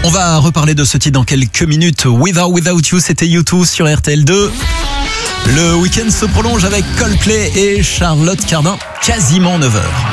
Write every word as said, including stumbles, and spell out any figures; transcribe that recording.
On va reparler de ce titre dans quelques minutes. With or Without You, c'était U deux sur R T L deux. Le week-end se prolonge avec Coldplay et Charlotte Cardin, quasiment neuf heures.